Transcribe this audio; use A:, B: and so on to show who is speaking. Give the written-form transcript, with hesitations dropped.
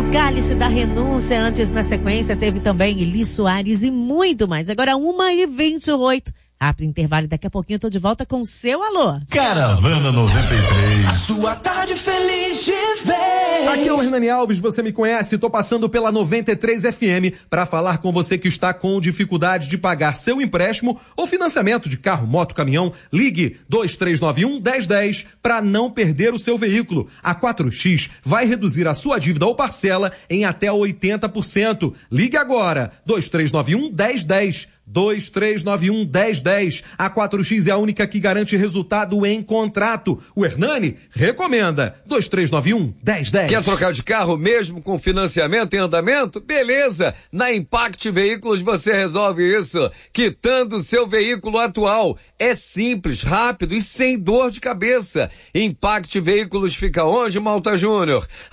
A: Cálice da Renúncia. Antes, na sequência, teve também Eli Soares e muito mais. Agora 1h28. Rápido intervalo, daqui a pouquinho eu tô de volta com o seu alô.
B: Caravana 93.
C: A sua tarde feliz de vez.
D: Aqui é o Hernani Alves, você me conhece, tô passando pela 93 FM para falar com você que está com dificuldade de pagar seu empréstimo ou financiamento de carro, moto, caminhão. Ligue 2391-1010 para não perder o seu veículo. A 4X vai reduzir a sua dívida ou parcela em até 80%. Ligue agora, 2391-1010. 2391-1010. A 4X é a única que garante resultado em contrato. O Hernani recomenda. 2391-1010.
E: Quer trocar de carro mesmo com financiamento em andamento? Beleza! Na Impact Veículos você resolve isso, quitando seu veículo atual. É simples, rápido e sem dor de cabeça. Impact Veículos fica onde, Malta Júnior?